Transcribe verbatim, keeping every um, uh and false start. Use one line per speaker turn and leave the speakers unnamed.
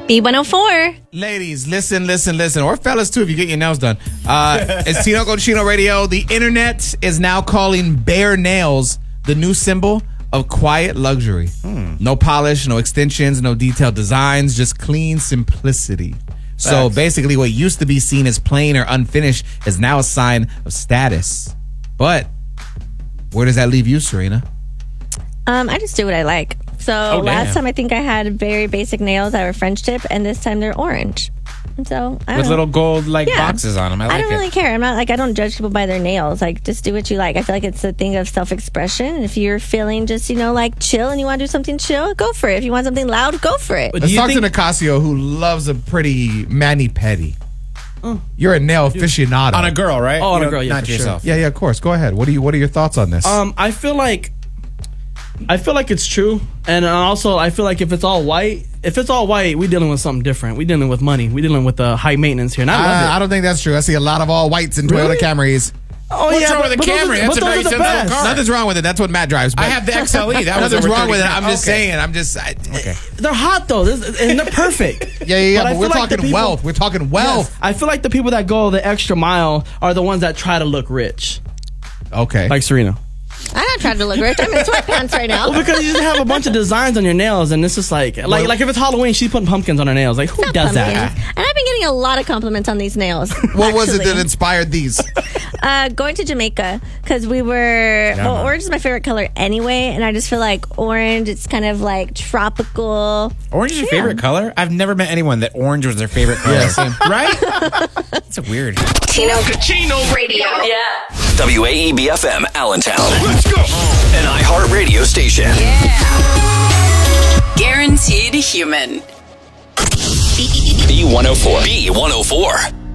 B one oh four.
Ladies, listen, listen, listen. Or fellas, too, if you get your nails done. Uh, it's Tino Cochino Radio. The internet is now calling bare nails the new symbol of quiet luxury. Hmm. No polish, no extensions, no detailed designs, just clean simplicity. Facts. So basically what used to be seen as plain or unfinished is now a sign of status. But where does that leave you, Serena?
Um, I just do what I like. So
oh,
last time I think I had very basic nails that were French tip, and this time they're orange. And so I don't
with
know.
little gold like
Yeah.
boxes on them. I, like
I don't
it.
really care. I'm not like I don't judge people by their nails. Like just do what you like. I feel like it's a thing of self-expression. If you're feeling just you know like chill and you want to do something chill, go for it. If you want something loud, go for it.
Let's talk think- to Nicasio, who loves a pretty mani-pedi. Oh. You're a nail aficionado
on a girl, right?
Oh, on
you
a girl, yeah,
not
for
yourself.
Sure. Yeah, yeah, of course. Go ahead. What do you? What are your thoughts on this?
Um, I feel like, I feel like it's true, and also I feel like if it's all white, if it's all white, we dealing with something different. We dealing with money. We dealing with uh, high maintenance here, and I love
uh,
it.
I don't think that's true. I see a lot of all whites in
Really?
Toyota Camrys.
Oh
What's
yeah,
wrong
but,
with the
but those
Camry?
are-
That's
but
a very
those are the
sensible
best.
car.
Nothing's wrong with it. That's what Matt drives.
I have the X L E. That was
Nothing's
over
wrong with it. I'm
thirty.
just
Okay.
saying. I'm just. I,
Okay.
They're hot though, This- and they're perfect.
Yeah, yeah, yeah.
But I
But, we're
feel like
talking
the people-
wealth. We're talking wealth.
Yes, I feel like the people that go the extra mile are the ones that try to look rich,
Okay.
like Serena.
I'm not trying to look rich. I'm in sweatpants right now.
Well, because you just have a bunch of designs on your nails, and it's just like, like, like if it's Halloween, she's putting pumpkins on her nails. Like, who
Not
does that?
pumpkins. And I've been getting a lot of compliments on these nails.
What was it
actually.
that inspired these?
Uh, going to Jamaica because we were.
Yeah,
well,
man.
orange is my favorite color anyway, and I just feel like orange. It's kind of like tropical.
Orange is your
Yeah.
favorite color? I've never met anyone that orange was their favorite color.
Yeah, same.
Right? That's weird.
Tino Cochino Radio. Yeah.
W A E B F M Allentown. Let's go. An iHeart radio station.
Yeah. Guaranteed human.
B one oh four. B one oh four.